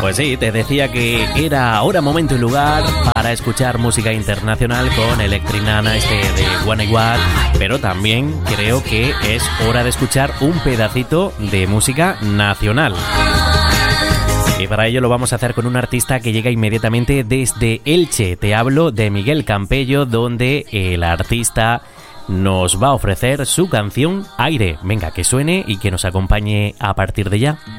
Pues sí, te decía que era hora, momento y lugar para escuchar música internacional con Electric Nana, de One Watt, pero también creo que es hora de escuchar un pedacito de música nacional. Y para ello lo vamos a hacer con un artista que llega inmediatamente desde Elche. Te hablo de Miguel Campello, donde el artista nos va a ofrecer su canción Aire. Venga, que suene y que nos acompañe a partir de ya.